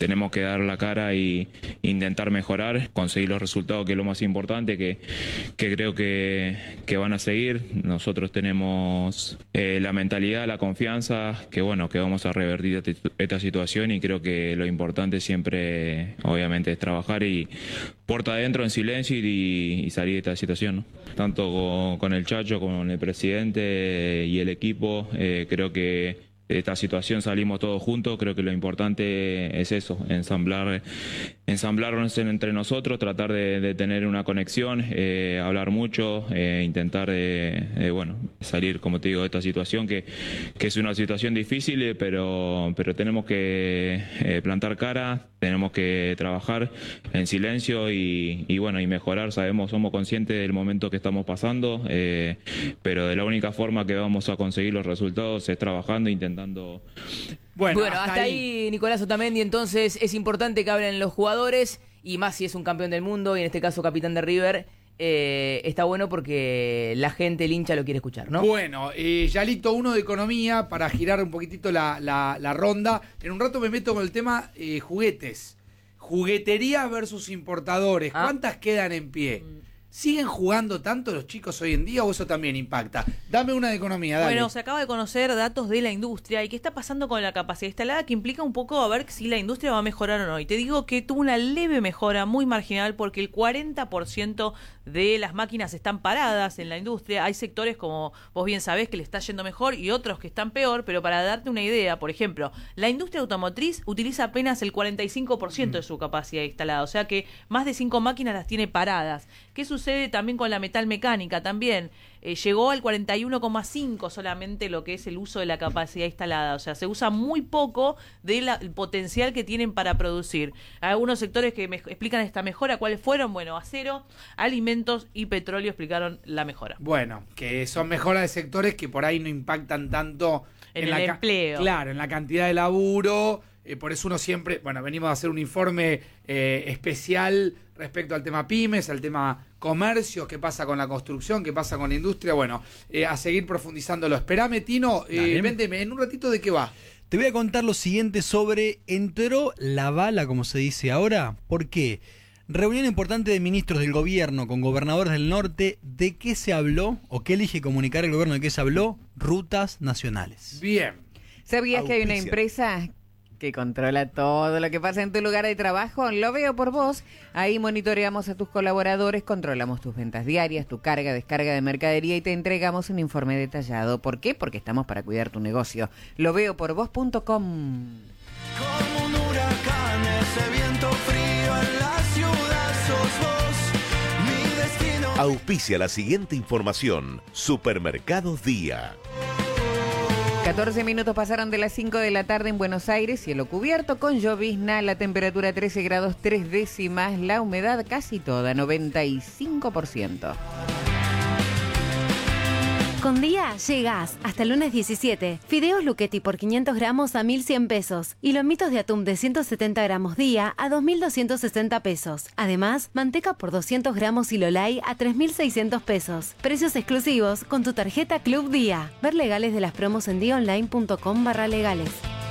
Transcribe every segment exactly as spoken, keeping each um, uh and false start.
tenemos que dar la cara y intentar mejorar, conseguir los resultados, que es lo más importante, que, que creo que, que van a seguir. Nosotros tenemos eh, la mentalidad, la confianza, que bueno, que vamos a revertir esta situación, y creo que lo importante siempre, obviamente, es trabajar y puerta adentro en silencio y, y salir de esta situación, ¿no? Tanto con, con el Chacho, con el presidente y el equipo, eh, creo que de esta situación salimos todos juntos. Creo que lo importante es eso, ensamblar, ensamblarnos entre nosotros, tratar de, de tener una conexión, eh, hablar mucho, eh, intentar de, de, bueno, salir, como te digo, de esta situación que, que es una situación difícil, pero, pero tenemos que eh, plantar cara, tenemos que trabajar en silencio y, y bueno, y mejorar. Sabemos, somos conscientes del momento que estamos pasando, eh, pero de la única forma que vamos a conseguir los resultados es trabajando, intentando. Bueno, bueno, hasta, hasta ahí, ahí Nicolás Otamendi. Entonces es importante que hablen los jugadores, y más si es un campeón del mundo y en este caso capitán de River. Eh, está bueno porque la gente, el hincha, lo quiere escuchar, ¿no? Bueno, eh, Yalito, uno de economía, para girar un poquitito la, la, la ronda. En un rato me meto con el tema eh, juguetes. Juguetería versus importadores. Ah. ¿Cuántas quedan en pie? ¿Siguen jugando tanto los chicos hoy en día o eso también impacta? Dame una de economía, dale. Bueno, se acaba de conocer datos de la industria y qué está pasando con la capacidad instalada, que implica un poco a ver si la industria va a mejorar o no. Y te digo que tuvo una leve mejora, muy marginal, porque el cuarenta por ciento de las máquinas están paradas en la industria. Hay sectores, como vos bien sabés, que le está yendo mejor y otros que están peor, pero para darte una idea, por ejemplo, la industria automotriz utiliza apenas el cuarenta y cinco por ciento de su capacidad instalada, o sea que más de cinco máquinas las tiene paradas. ¿Qué sucede también con la metal mecánica? También eh, llegó al cuarenta y uno coma cinco solamente lo que es el uso de la capacidad instalada, o sea, se usa muy poco del potencial que tienen para producir. Hay algunos sectores que me explican esta mejora. ¿Cuáles fueron? Bueno, acero, alimentos y petróleo explicaron la mejora. Bueno, que son mejoras de sectores que por ahí no impactan tanto en, en el la empleo. Claro, en la cantidad de laburo. Eh, por eso uno siempre, bueno, venimos a hacer un informe eh, especial respecto al tema pymes, al tema comercio, qué pasa con la construcción, qué pasa con la industria. Bueno, eh, a seguir profundizándolo. Esperame, Tino, eh, véndeme en un ratito de qué va. Te voy a contar lo siguiente sobre entró la bala, como se dice ahora. ¿Por qué? Reunión importante de ministros del gobierno con gobernadores del norte. ¿De qué se habló o qué elige comunicar el gobierno de qué se habló? Rutas nacionales. Bien. ¿Sabías que hay una Auspicia. empresa que controla todo lo que pasa en tu lugar de trabajo? Lo Veo por Vos. Ahí monitoreamos a tus colaboradores, controlamos tus ventas diarias, tu carga, descarga de mercadería y te entregamos un informe detallado. ¿Por qué? Porque estamos para cuidar tu negocio. lo veo por vos punto com. Como un huracán, ese viento frío en la ciudad sos vos, mi destino. Auspicia la siguiente información. Supermercados Día. catorce minutos pasaron de las cinco de la tarde en Buenos Aires, cielo cubierto con llovizna, la temperatura trece grados tres décimas, la humedad casi toda, noventa y cinco por ciento. Con Día llegás hasta el lunes diecisiete. Fideos Luchetti por quinientos gramos a mil cien pesos. Y lomitos de atún de ciento setenta gramos día a dos mil doscientos sesenta pesos. Además, manteca por doscientos gramos y Lolay a tres mil seiscientos pesos. Precios exclusivos con tu tarjeta Club Día. Ver legales de las promos en diaonline punto com barra legales.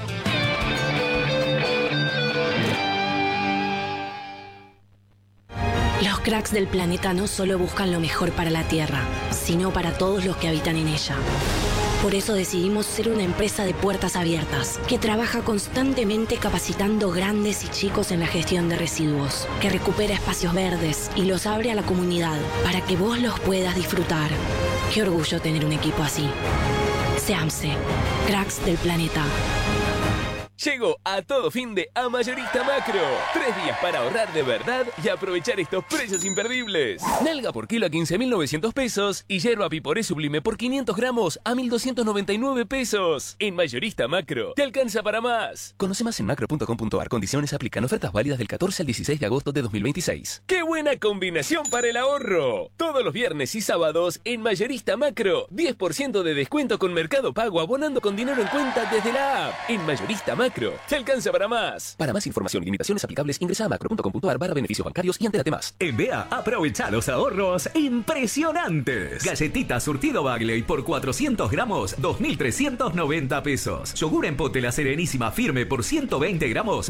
Los cracks del planeta no solo buscan lo mejor para la Tierra, sino para todos los que habitan en ella. Por eso decidimos ser una empresa de puertas abiertas, que trabaja constantemente capacitando grandes y chicos en la gestión de residuos, que recupera espacios verdes y los abre a la comunidad para que vos los puedas disfrutar. Qué orgullo tener un equipo así. SEAMSE, cracks del planeta. Llegó a todo fin de a Mayorista Macro. Tres días para ahorrar de verdad y aprovechar estos precios imperdibles. Nalga por kilo a quince mil novecientos pesos y yerba piporé sublime por quinientos gramos a mil doscientos noventa y nueve pesos. En Mayorista Macro, te alcanza para más. Conoce más en macro punto com punto ar. Condiciones aplican. Ofertas válidas del catorce al dieciséis de agosto de dos mil veintiséis. ¡Qué buena combinación para el ahorro! Todos los viernes y sábados en Mayorista Macro, diez por ciento de descuento con Mercado Pago abonando con dinero en cuenta desde la app. En Mayorista Macro, te alcanza para más. Para más información y limitaciones aplicables, ingresa a macro punto com punto ar barra beneficios bancarios y entérate más. En B E A, aprovecha los ahorros impresionantes. Galletita surtido Bagley por cuatrocientos gramos, dos mil trescientos noventa pesos. Yogur en pote La Serenísima firme por ciento veinte gramos,